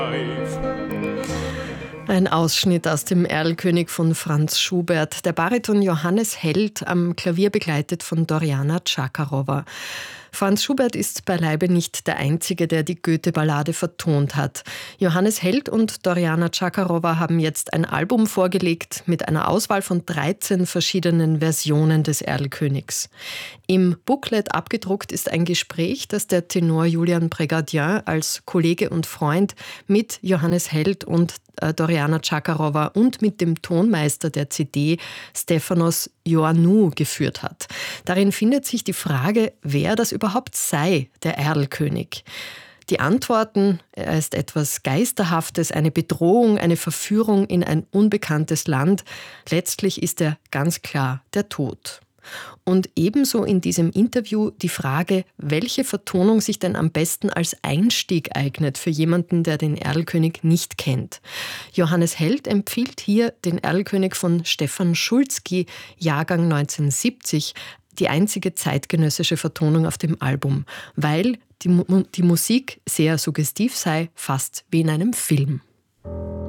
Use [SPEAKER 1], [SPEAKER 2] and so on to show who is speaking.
[SPEAKER 1] Ein Ausschnitt aus dem Erlkönig von Franz Schubert. Der Bariton Johannes Held am Klavier begleitet von Doriana Chakarova. Franz Schubert ist beileibe nicht der Einzige, der die Goethe-Ballade vertont hat. Johannes Held und Doriana Chakarova haben jetzt ein Album vorgelegt mit einer Auswahl von 13 verschiedenen Versionen des Erlkönigs. Im Booklet abgedruckt ist ein Gespräch, das der Tenor Julian Prégardien als Kollege und Freund mit Johannes Held und Doriana Chakarova und mit dem Tonmeister der CD, Stefanos Ioannou, geführt hat. Darin findet sich die Frage, wer das überhaupt sei, der Erlkönig. Die Antworten: er ist etwas Geisterhaftes, eine Bedrohung, eine Verführung in ein unbekanntes Land. Letztlich ist er ganz klar der Tod. Und ebenso in diesem Interview die Frage, welche Vertonung sich denn am besten als Einstieg eignet für jemanden, der den Erlkönig nicht kennt. Johannes Held empfiehlt hier den Erlkönig von Stefan Schulzky, Jahrgang 1970, die einzige zeitgenössische Vertonung auf dem Album, weil die Musik sehr suggestiv sei, fast wie in einem Film.